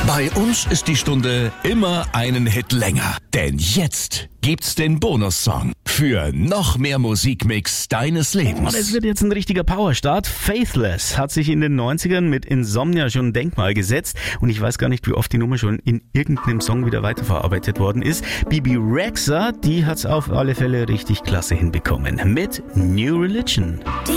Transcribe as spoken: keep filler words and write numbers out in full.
Bei uns ist die Stunde immer einen Hit länger. Denn jetzt gibt's den Bonussong für noch mehr Musikmix deines Lebens. Und es wird jetzt ein richtiger Powerstart. Faithless hat sich in den neunzigern mit Insomnia schon ein Denkmal gesetzt. Und ich weiß gar nicht, wie oft die Nummer schon in irgendeinem Song wieder weiterverarbeitet worden ist. Bebe Rexha, die hat's auf alle Fälle richtig klasse hinbekommen. Mit New Religion. Die